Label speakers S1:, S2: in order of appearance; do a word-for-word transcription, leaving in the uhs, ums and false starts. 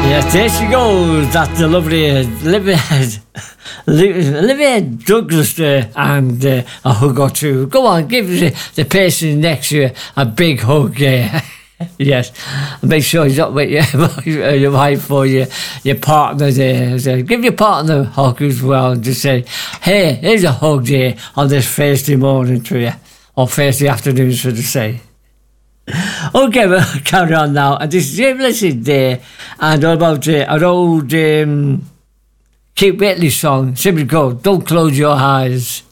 S1: Yes, there she goes. That's the lovely Olivia, Olivia Douglas there, and uh, a hug or two. Go on, give the, the person next to you a big hug. Yeah. Yes, make sure he's up with your, your wife or your, your partner there. So give your partner a hug as well and just say, hey, here's a hug there on this Thursday morning to you, or Thursday afternoon, should I say. Okay, we'll carry on now. And this is Jim Lissy there, and all about uh, an old um, Keith Whitley song, simply called Don't Close Your Eyes.